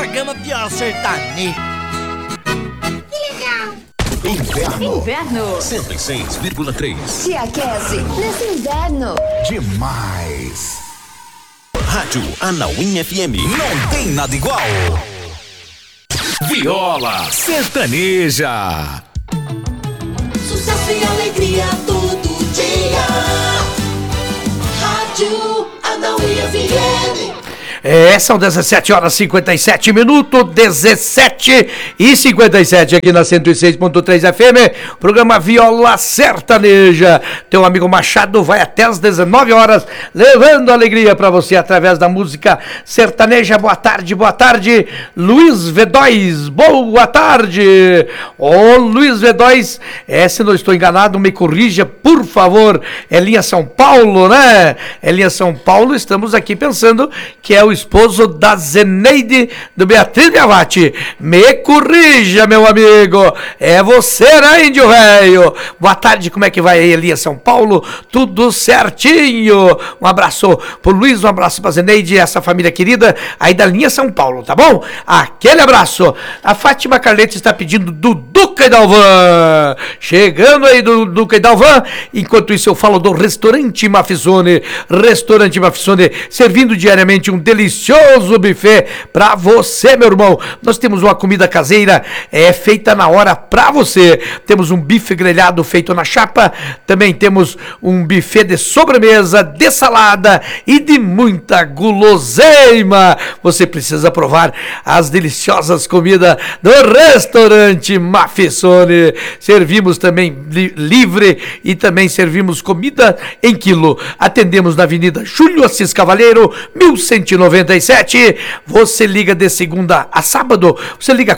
programa Viola Sertaneja. Que legal! Inverno 106,3. Se aquece nesse inverno. Demais! Rádio Anauim FM. Não tem nada igual. Viola Sertaneja. Sucesso e alegria todo dia. Rádio Anauim FM. São 17 horas e 57 minutos, 17 e 57 aqui na 106.3 FM, programa Viola Sertaneja. Teu amigo Machado vai até as 19 horas, levando alegria para você através da música sertaneja. Boa tarde, Luiz V2, boa tarde. Ô Luiz V2, se não estou enganado, me corrija, por favor, é linha São Paulo, né? É linha São Paulo, estamos aqui pensando que é o esposo da Zeneide do Beatriz Biavati. Me corrija, meu amigo. É você, né, índio velho? Boa tarde, como é que vai aí, Elia São Paulo? Tudo certinho. Um abraço pro Luiz, um abraço pra Zeneide, essa família querida aí da linha São Paulo, tá bom? Aquele abraço. A Fátima Carlete está pedindo do Duca e Dalvan. Chegando aí do Duca e Dalvan. Enquanto isso eu falo do Restaurante Mafisone. Restaurante Mafisone, servindo diariamente um delicioso buffet pra você, meu irmão. Nós temos uma comida caseira feita na hora pra você. Temos um bife grelhado feito na chapa. Também temos um buffet de sobremesa, de salada e de muita guloseima. Você precisa provar as deliciosas comidas do Restaurante Mafisone. Servimos também livre e também servimos comida em quilo. Atendemos na Avenida Júlio Assis Cavaleiro, 1197. Você liga de segunda a sábado. Você liga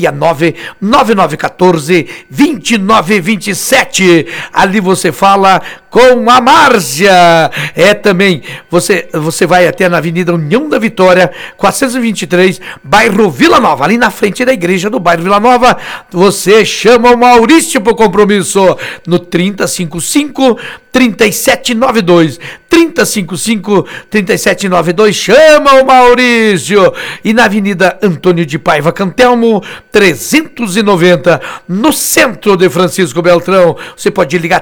469-9914-2927. Ali você fala com a Márcia. Também você vai até na Avenida União da Vitória, 423, bairro Vila Nova, ali na frente da igreja do bairro Vila Nova. Você chama o Maurício pro compromisso no 3055-3792. 3055-3792, chama o Maurício. E na Avenida Antônio de Paiva Cantelmo, 390, no centro de Francisco Beltrão. Você pode ligar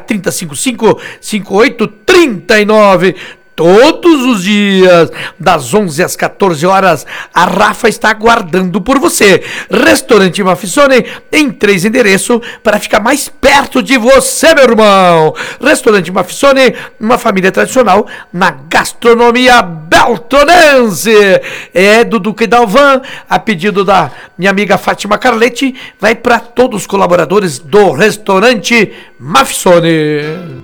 3055-5839. Todos os dias, das 11 às 14 horas, a Rafa está aguardando por você. Restaurante Mafisone, em 3 endereços, para ficar mais perto de você, meu irmão. Restaurante Mafisone, uma família tradicional na gastronomia beltonense. Do Duque Dalvan, a pedido da minha amiga Fátima Carlete, vai para todos os colaboradores do Restaurante Mafisone.